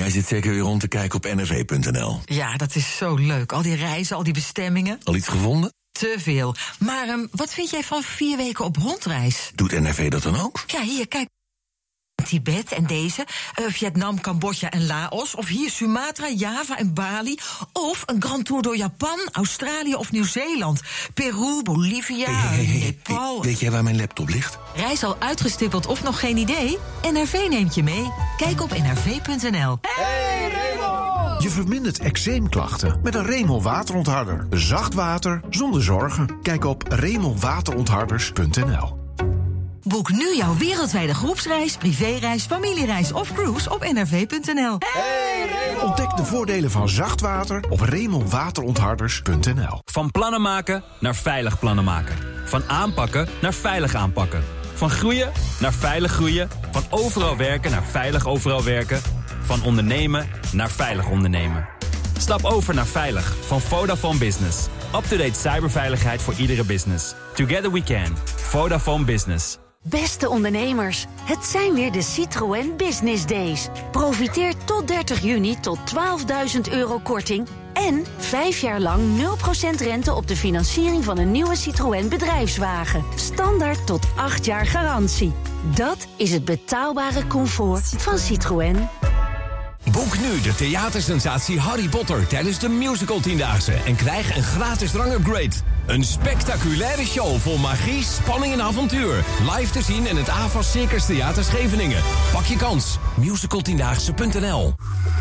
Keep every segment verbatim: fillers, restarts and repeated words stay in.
Hij zit zeker weer rond te kijken op N R V punt N L. Ja, dat is zo leuk. Al die reizen, al die bestemmingen. Al iets gevonden? Te veel. Maar um, wat vind jij van vier weken op rondreis? Doet N R V dat dan ook? Ja, hier, kijk. Tibet en deze, uh, Vietnam, Cambodja en Laos. Of hier Sumatra, Java en Bali. Of een grand tour door Japan, Australië of Nieuw-Zeeland. Peru, Bolivia, hey, hey, hey, Nepal. Hey, weet jij waar mijn laptop ligt? Reis al uitgestippeld of nog geen idee? N R V neemt je mee. Kijk op N R V punt N L. Hey, Remo! Je vermindert eczeemklachten met een Remol waterontharder. Zacht water zonder zorgen. Kijk op remol waterontharders punt N L. Boek nu jouw wereldwijde groepsreis, privéreis, familiereis of cruise op N R V punt N L. Hey, Remo! Ontdek de voordelen van zacht water op remol waterontharders punt N L. Van plannen maken naar veilig plannen maken. Van aanpakken naar veilig aanpakken. Van groeien naar veilig groeien. Van overal werken naar veilig overal werken. Van ondernemen naar veilig ondernemen. Stap over naar veilig van Vodafone Business. Up-to-date cyberveiligheid voor iedere business. Together we can. Vodafone Business. Beste ondernemers, het zijn weer de Citroën Business Days. Profiteer tot dertig juni tot twaalfduizend euro korting... en vijf jaar lang nul procent rente op de financiering van een nieuwe Citroën bedrijfswagen. Standaard tot acht jaar garantie. Dat is het betaalbare comfort van Citroën. Boek nu de theatersensatie Harry Potter tijdens de musical-tiendaagse... en krijg een gratis drangupgrade. Een spectaculaire show vol magie, spanning en avontuur. Live te zien in het A V A S Circus Theater Scheveningen. Pak je kans. musical tiendaagse punt N L.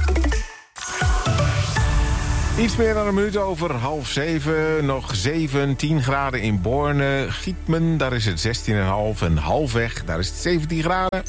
Iets meer dan een minuut over half zeven. Nog zeventien graden in Borne. Gietmen, daar is het zestien komma vijf. En Halfweg, daar is het zeventien graden.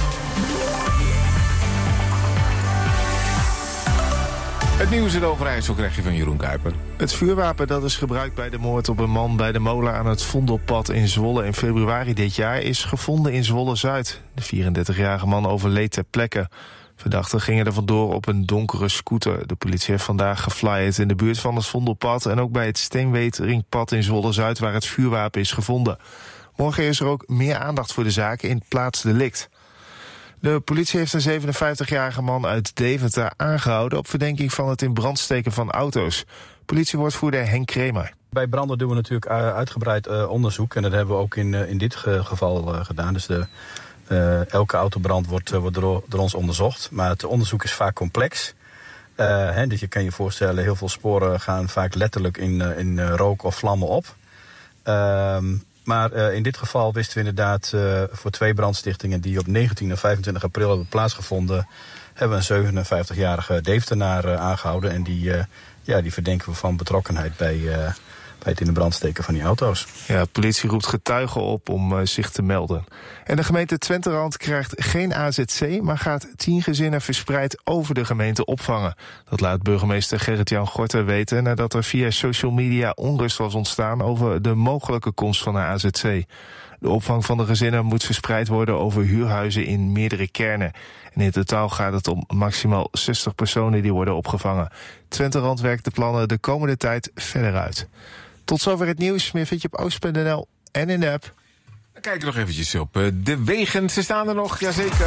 Het nieuws in Overijssel krijg je van Jeroen Kuiper. Het vuurwapen dat is gebruikt bij de moord op een man bij de molen aan het Vondelpad in Zwolle in februari dit jaar is gevonden in Zwolle-Zuid. De vierendertigjarige man overleed ter plekke. Verdachten gingen er vandoor op een donkere scooter. De politie heeft vandaag geflyerd in de buurt van het Vondelpad en ook bij het Steenweteringpad in Zwolle-Zuid waar het vuurwapen is gevonden. Morgen is er ook meer aandacht voor de zaak in het plaatsdelict. De politie heeft een zevenenvijftigjarige man uit Deventer aangehouden op verdenking van het in brand steken van auto's. Politiewoordvoerder Henk Kremer. Bij branden doen we natuurlijk uitgebreid uh, onderzoek en dat hebben we ook in, uh, in dit ge- geval uh, gedaan. Dus de, uh, elke autobrand wordt, uh, wordt door, door ons onderzocht, maar het onderzoek is vaak complex. Uh, hè, dus je kan je voorstellen, heel veel sporen gaan vaak letterlijk in, uh, in uh, rook of vlammen op. Uh, Maar uh, in dit geval wisten we inderdaad uh, voor twee brandstichtingen die op negentien en vijfentwintig april hebben plaatsgevonden, hebben we een zevenenvijftigjarige Deventenaar uh, aangehouden. En die, uh, ja, die verdenken we van betrokkenheid bij, uh, bij het in de brand steken van die auto's. Ja, de politie roept getuigen op om uh, zich te melden. En de gemeente Twenterand krijgt geen A Z C, maar gaat tien gezinnen verspreid over de gemeente opvangen. Dat laat burgemeester Gerrit-Jan Gorter weten nadat er via social media onrust was ontstaan over de mogelijke komst van een A Z C. De opvang van de gezinnen moet verspreid worden over huurhuizen in meerdere kernen. En in totaal gaat het om maximaal zestig personen die worden opgevangen. Twenterand werkt de plannen de komende tijd verder uit. Tot zover het nieuws. Meer vind je op oost punt N L en in de app. Kijk nog eventjes op de wegen. Ze staan er nog, jazeker.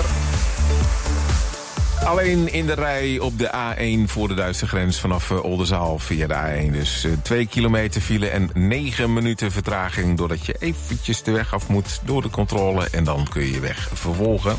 Alleen in de rij op de A één voor de Duitse grens vanaf Oldenzaal via de A één. Dus uh, twee kilometer file en negen minuten vertraging doordat je eventjes de weg af moet door de controle. En dan kun je je weg vervolgen.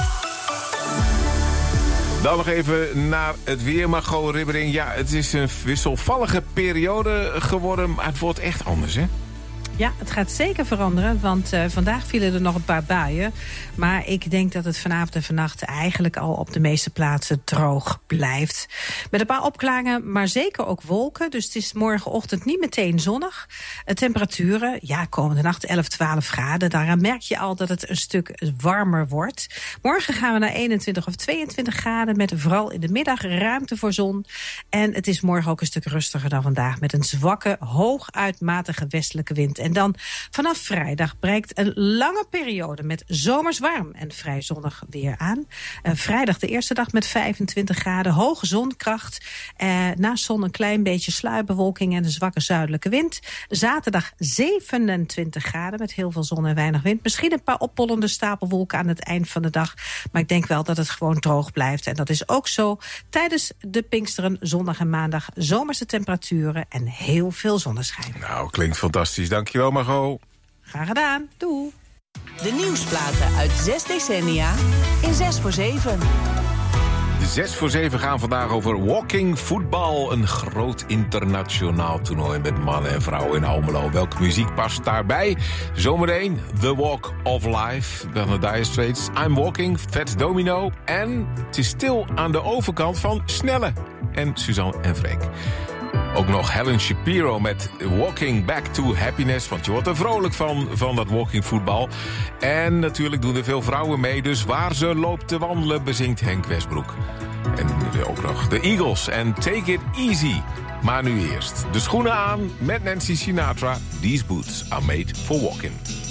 Dan nog even naar het weer, Margot Ribbering. Ja, het is een wisselvallige periode geworden, maar het wordt echt anders, hè? Ja, het gaat zeker veranderen, want uh, vandaag vielen er nog een paar buien. Maar ik denk dat het vanavond en vannacht eigenlijk al op de meeste plaatsen droog blijft. Met een paar opklaringen, maar zeker ook wolken. Dus het is morgenochtend niet meteen zonnig. Uh, temperaturen, ja, komende nacht elf, twaalf graden. Daaraan merk je al dat het een stuk warmer wordt. Morgen gaan we naar eenentwintig of tweeëntwintig graden... met vooral in de middag ruimte voor zon. En het is morgen ook een stuk rustiger dan vandaag... met een zwakke, hooguit matige westelijke wind En dan vanaf vrijdag breekt een lange periode met zomers warm en vrij zonnig weer aan. Uh, vrijdag de eerste dag met vijfentwintig graden, hoge zonkracht. Uh, naast zon een klein beetje sluierbewolking en een zwakke zuidelijke wind. Zaterdag zevenentwintig graden met heel veel zon en weinig wind. Misschien een paar oppollende stapelwolken aan het eind van de dag. Maar ik denk wel dat het gewoon droog blijft. En dat is ook zo tijdens de Pinksteren, zondag en maandag. Zomerse temperaturen en heel veel zonneschijn. Nou, klinkt fantastisch. Dankjewel, Margot. Graag gedaan. Doei. De nieuwsplaten uit zes decennia in zes voor zeven. De zes voor zeven gaan vandaag over walking voetbal. Een groot internationaal toernooi met mannen en vrouwen in Almelo. Welke muziek past daarbij? Zometeen The Walk of Life. Dan de Dire Straits. I'm Walking, Fats Domino. En het is stil aan de overkant van Snelle. En Suzanne en Freek. Ook nog Helen Shapiro met Walking Back to Happiness. Want je wordt er vrolijk van, van dat walking voetbal. En natuurlijk doen er veel vrouwen mee. Dus waar ze loopt te wandelen bezingt Henk Westbroek. En ook nog de Eagles en Take It Easy. Maar nu eerst de schoenen aan met Nancy Sinatra. These boots are made for walking.